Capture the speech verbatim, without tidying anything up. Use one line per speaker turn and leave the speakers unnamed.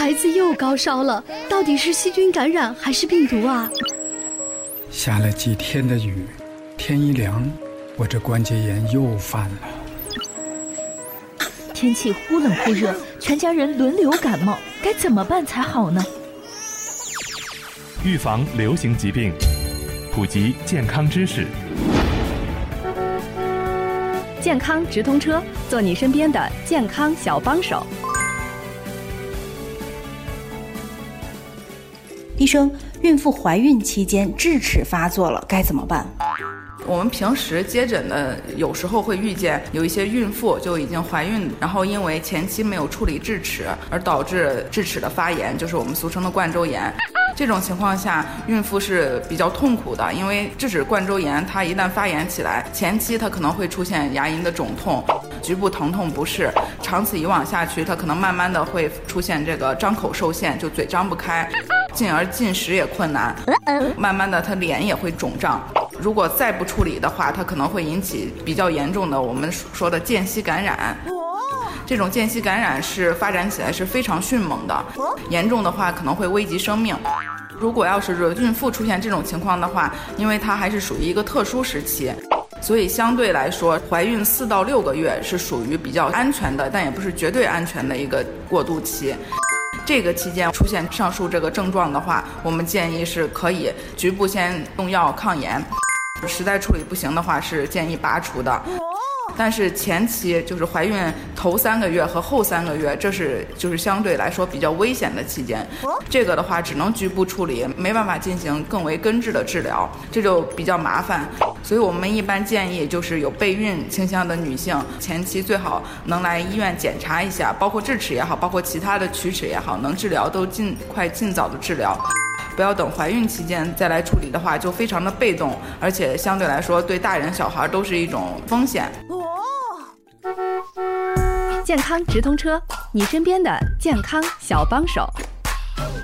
孩子又高烧了，到底是细菌感染还是病毒啊？
下了几天的雨，天一凉，我这关节炎又犯了。
天气忽冷忽热，全家人轮流感冒，该怎么办才好呢？
预防流行疾病，普及健康知识。
健康直通车，做你身边的健康小帮手。
医生，孕妇怀孕期间智齿发作了，该怎么办？
我们平时接诊的有时候会遇见有一些孕妇就已经怀孕，然后因为前期没有处理智齿而导致智齿的发炎，就是我们俗称的冠周炎。这种情况下，孕妇是比较痛苦的，因为智齿冠周炎它一旦发炎起来，前期它可能会出现牙龈的肿痛、局部疼痛不适，长此以往下去，它可能慢慢的会出现这个张口受限，就嘴张不开，进而进食也困难，慢慢的它脸也会肿胀。如果再不处理的话，它可能会引起比较严重的我们说的间隙感染。这种间隙感染是发展起来是非常迅猛的，严重的话可能会危及生命。如果要是孕妇出现这种情况的话，因为它还是属于一个特殊时期，所以相对来说，怀孕四到六个月是属于比较安全的，但也不是绝对安全的一个过渡期。这个期间出现上述这个症状的话，我们建议是可以局部先用药抗炎，实在处理不行的话是建议拔除的。但是前期就是怀孕头三个月和后三个月，这是就是相对来说比较危险的期间，这个的话只能局部处理，没办法进行更为根治的治疗，这就比较麻烦。所以我们一般建议就是有备孕倾向的女性，前期最好能来医院检查一下，包括智齿也好，包括其他的龋齿也好，能治疗都尽快尽早的治疗。不要等怀孕期间再来处理的话，就非常的被动，而且相对来说对大人小孩都是一种风险。
健康直通车，你身边的健康小帮手。